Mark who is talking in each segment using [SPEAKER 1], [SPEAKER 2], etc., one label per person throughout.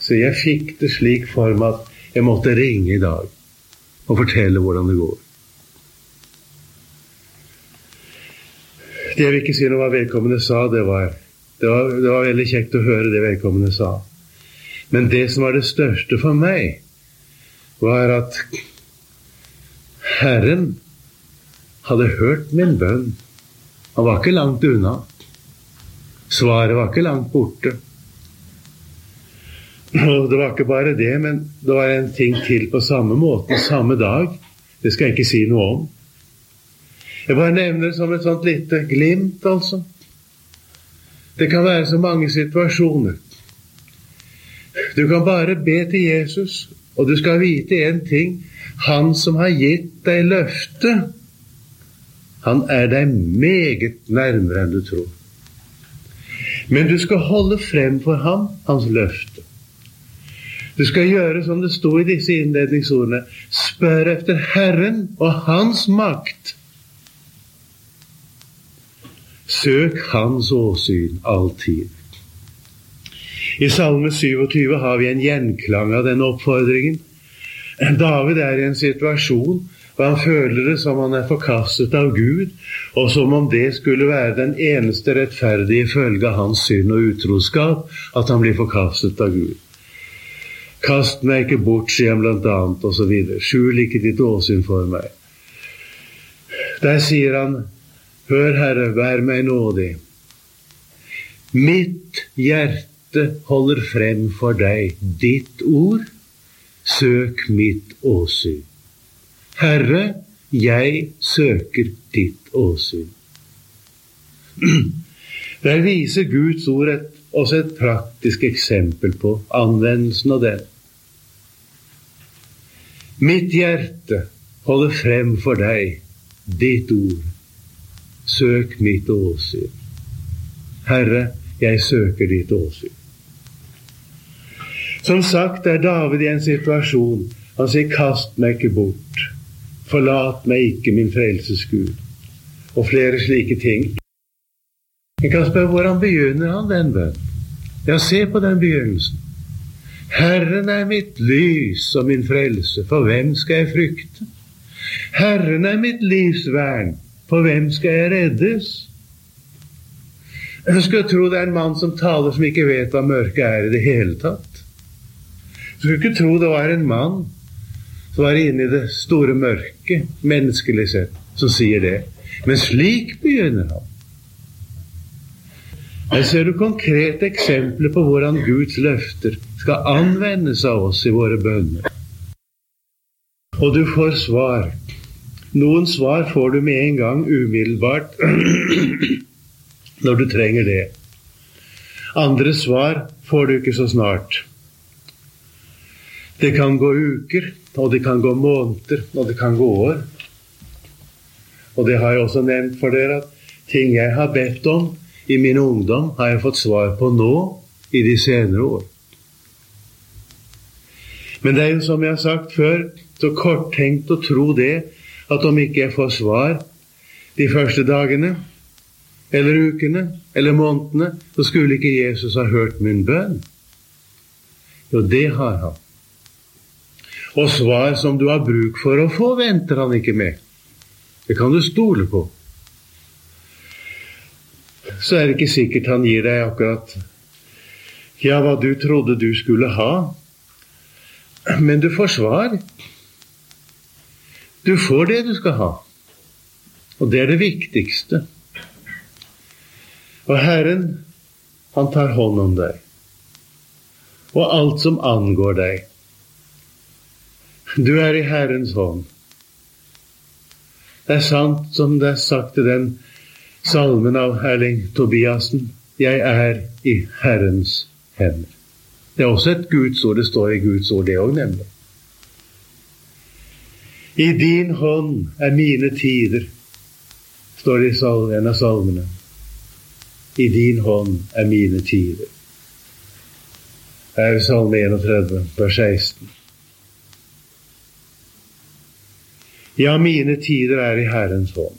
[SPEAKER 1] Så jeg fikk det slik for meg at jeg måtte ringe i dag og fortelle hvordan det går. Det jeg vil ikke si noe hva vedkommende sa, det var veldig kjekt å høre det vedkommende sa. Men det som var det største for meg, var at Herren hadde hørt min bønn. Han var ikke langt unna. Svaret var ikke langt borte. Og det var ikke bare det, men det var en ting til på samme måte, samme dag. Det skal jeg ikke si noe om. Jeg bare nevner det som et sånt lite glimt, altså. Det kan være så mange situasjoner. Du kan bare be til Jesus, og du skal vite en ting. Han som har gitt deg løfte, han deg meget nærmere enn du tror. Men du skal holde frem for ham, hans løfte. Du skal gjøre som det stod i disse innledningsordene. Spør efter Herren og hans makt. Søk hans åsyn alltid. I Salme 27 har vi en gjenklang av denne oppfordringen. David i en situasjon hvor han føler det som han forkastet av Gud, og som om det skulle være den eneste rettferdige følge av hans synd og utroskap, at han blir forkastet av Gud. Kast meg ikke bort, sier han blant annet, og så videre. Skjul ikke ditt åsyn for meg. Der sier han, hør Herre, vær meg nådig. Mitt hjerte holder frem for deg ditt ord, søk mitt åsyn. Herre, jeg søker ditt åsyn. Der viser Guds ord også et praktisk eksempel på anvendelsen av den. Mitt hjerte holder frem for deg ditt ord, søk mitt åsyn. Herre, jeg søker ditt åsyn. Som sagt David i en situasjon. Han sier, kast meg ikke bort. Forlat meg ikke, min frelses Gud. Og flere slike ting. Jeg kan spørre, hvordan begynner han den bønnen? Ja, se på den begynnelsen. Herren mitt lys og min frelse, for hvem skal jeg frykte? Herren mitt livsvern, for hvem skal jeg reddes? Jeg skulle tro det en mann som taler som ikke vet hva mørket i det hele tatt. Jeg skulle ikke tro det var en mann som var inne i det store mørket, menneskelig sett, som sier det. Men slik begynner han. Her ser du konkrete eksempler på hvordan Guds løfter skal anvendes av oss i våre bønner. Og du får svar. Noen svar får du med en gang umiddelbart når du trenger det. Andre svar får du ikke så snart. Det kan gå uker, og det kan gå måneder, og det kan gå år. Og det har jeg også nevnt for dere, at ting jeg har bedt om i min ungdom, har jeg fått svar på nå, i de senere år. Men det jo som jeg har sagt før, så korttenkt å tro det, at om ikke jeg får svar de første dagene, eller ukene, eller månedene, så skulle ikke Jesus ha hørt min bønn. Jo, det har han. Og svar som du har bruk for å få, venter han ikke med. Det kan du stole på. Så det ikke sikkert han gir deg akkurat hva du trodde du skulle ha. Men du får svar. Du får det du skal ha. Og det det viktigste. Og Herren, han tar hånd om deg. Og alt som angår deg. Du i Herrens hånd. Det sant som det sagt i den salmen av Erling Tobiasen. Jeg i Herrens hender. Det også et Guds ord. Det står i Guds ord, det også nemlig. I din hånd mine tider, står det i en av salmene. I din hånd mine tider. Det i salme 31, vers 16. Ja, mine tider i Herrens hånd.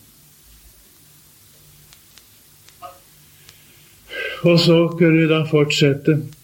[SPEAKER 1] Og så kunne vi da fortsette